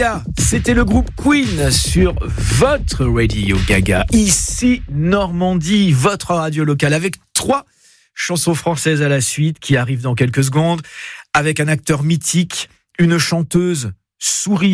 C'était le groupe Queen sur votre Radio Gaga. Ici Normandie, votre radio locale, avec 3 chansons françaises à la suite qui arrivent dans quelques secondes, avec un acteur mythique, une chanteuse souriante.